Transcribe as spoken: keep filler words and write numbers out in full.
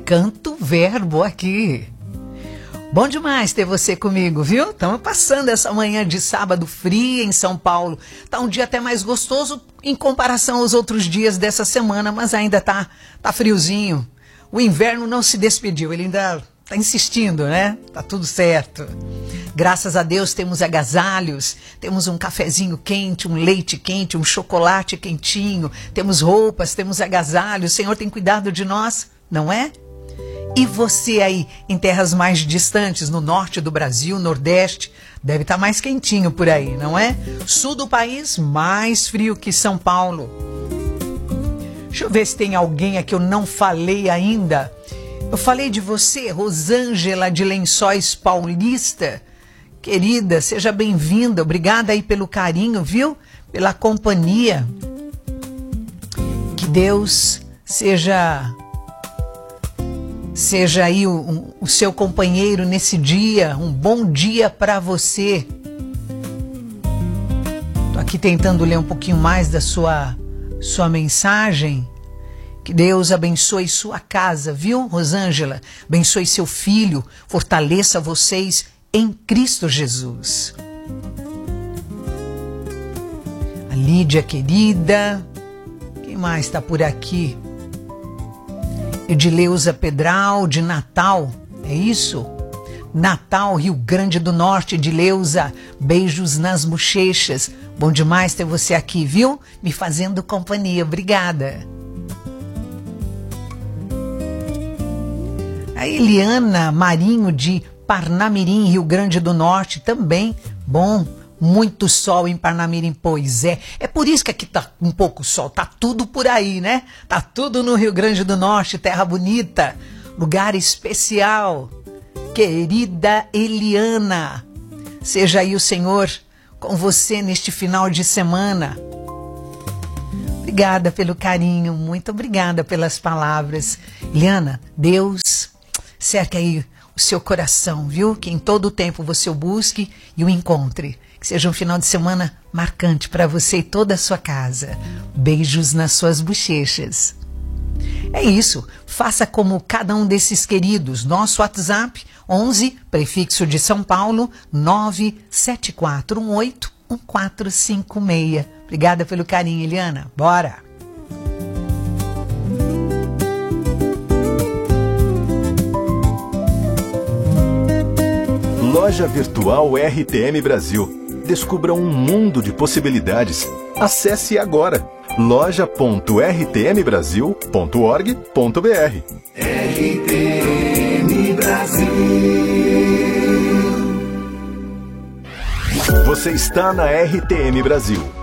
Canto Verbo aqui. Bom demais ter você comigo, viu? Estamos passando essa manhã de sábado fria em São Paulo. Tá um dia até mais gostoso em comparação aos outros dias dessa semana, mas ainda tá, tá friozinho. O inverno não se despediu, ele ainda tá insistindo, né? Tá tudo certo. Graças a Deus temos agasalhos, temos um cafezinho quente, um leite quente, um chocolate quentinho, temos roupas, temos agasalhos. O Senhor tem cuidado de nós, não é? E você aí, em terras mais distantes, no norte do Brasil, nordeste, deve estar mais quentinho por aí, não é? Sul do país, mais frio que São Paulo. Deixa eu ver se tem alguém aqui que eu não falei ainda. Eu falei de você, Rosângela de Lençóis Paulista. Querida, seja bem-vinda. Obrigada aí pelo carinho, viu? Pela companhia. Que Deus seja... Seja aí o, o seu companheiro nesse dia, um bom dia para você. Estou aqui tentando ler um pouquinho mais da sua, sua mensagem. Que Deus abençoe sua casa, viu, Rosângela? Abençoe seu filho, fortaleça vocês em Cristo Jesus. A Lídia querida, quem mais está por aqui? Edileuza Pedral, de Natal, é isso? Natal, Rio Grande do Norte, Edileuza, beijos nas bochechas. Bom demais ter você aqui, viu? Me fazendo companhia, obrigada. A Eliana Marinho, de Parnamirim, Rio Grande do Norte, também, bom. Muito sol em Parnamirim, pois é. É por isso que aqui tá um pouco sol, tá tudo por aí, né? Tá tudo no Rio Grande do Norte, terra bonita, lugar especial. Querida Eliana, seja aí o Senhor com você neste final de semana. Obrigada pelo carinho, muito obrigada pelas palavras. Eliana, Deus cerque aí o seu coração, viu? Que em todo o tempo você o busque e o encontre. Que seja um final de semana marcante para você e toda a sua casa. Beijos nas suas bochechas. É isso, faça como cada um desses queridos. Nosso WhatsApp, onze, prefixo de São Paulo, nove sete quatro um oito um quatro cinco seis. Obrigada pelo carinho, Eliana. Bora! Loja Virtual R T M Brasil. Descubra um mundo de possibilidades. Acesse agora loja ponto r t m brasil ponto org ponto b r. R T M Brasil. Você está na R T M Brasil.